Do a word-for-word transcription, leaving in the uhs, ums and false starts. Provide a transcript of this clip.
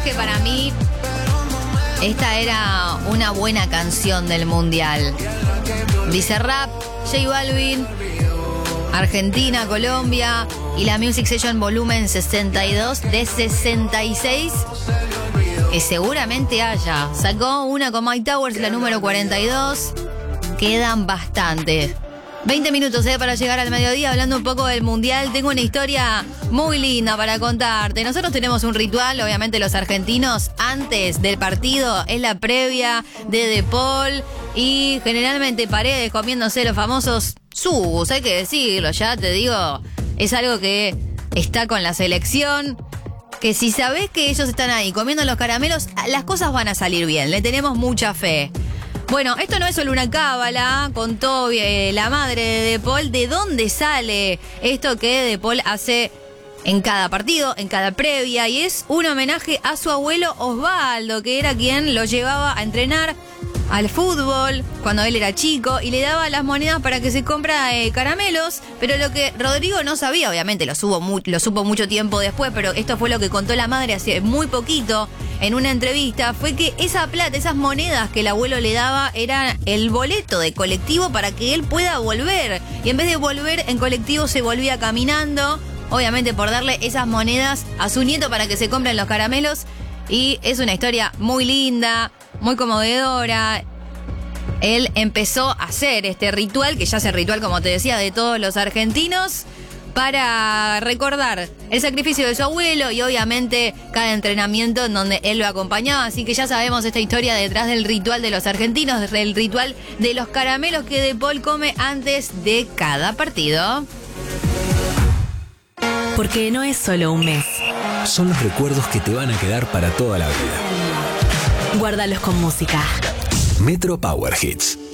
que para mí esta era una buena canción del Mundial. Bizarrap, J Balvin, Argentina, Colombia y la Music Session volumen sesenta y dos de sesenta y seis, que seguramente haya. Sacó una con Mike Towers, la número cuarenta y dos. Quedan bastantes. veinte minutos eh, para llegar al mediodía hablando un poco del Mundial. Tengo una historia muy linda para contarte. Nosotros tenemos un ritual, obviamente los argentinos, antes del partido, es la previa de De Paul y generalmente Paredes comiéndose los famosos sus, hay que decirlo, ya te digo, es algo que está con la selección, que si sabés que ellos están ahí comiendo los caramelos, las cosas van a salir bien, le tenemos mucha fe. Bueno, esto no es solo una cábala, contó eh, la madre de De Paul de dónde sale esto que De Paul hace en cada partido, en cada previa, y es un homenaje a su abuelo Osvaldo, que era quien lo llevaba a entrenar al fútbol cuando él era chico y le daba las monedas para que se compra eh, caramelos, pero lo que Rodrigo no sabía, obviamente lo, supo mu- lo supo mucho tiempo después, pero esto fue lo que contó la madre hace muy poquito en una entrevista, fue que esa plata, esas monedas que el abuelo le daba eran el boleto de colectivo para que él pueda volver, y en vez de volver en colectivo se volvía caminando, obviamente por darle esas monedas a su nieto para que se compren los caramelos. Y es una historia muy linda, muy conmovedora. Él empezó a hacer este ritual, que ya es el ritual, como te decía, de todos los argentinos, para recordar el sacrificio de su abuelo y obviamente cada entrenamiento en donde él lo acompañaba. Así que ya sabemos esta historia detrás del ritual de los argentinos, del ritual de los caramelos que De Paul come antes de cada partido. Porque no es solo un mes. Son los recuerdos que te van a quedar para toda la vida. Guárdalos con música. Metro Power Hits.